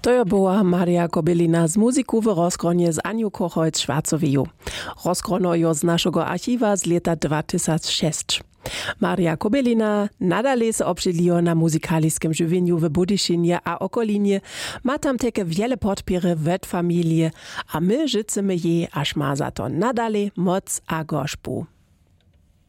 To je była Maria Kobylina z muzyku w rozgronie z Aniu Kochojc-Schwarzoweju. Rozgrono jo z naszego archiwa z lata 2006. Maria Kobylina nadal se obželijo na muzykaliskim żywieniu w Budyszynie a okolinie, ma tam takie wiele podpiery w familii, a my życzymy jej, aż ma za to nadal moc a gorzbu.